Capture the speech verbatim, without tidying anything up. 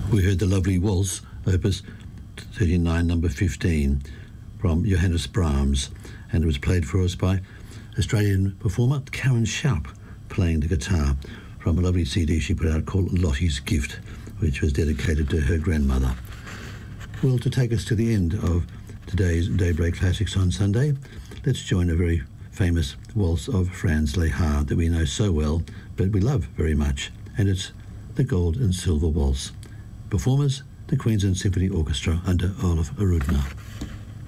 We heard the lovely waltz, opus thirty-nine, number fifteen, from Johannes Brahms, and it was played for us by Australian performer Karen Sharp, playing the guitar, from a lovely C D she put out called Lottie's Gift, which was dedicated to her grandmother. Well, to take us to the end of today's Daybreak Classics on Sunday, let's join a very famous waltz of Franz Lehár that we know so well, but we love very much, and it's the Gold and Silver Waltz. Performers, the Queensland Symphony Orchestra under Olaf Arudna.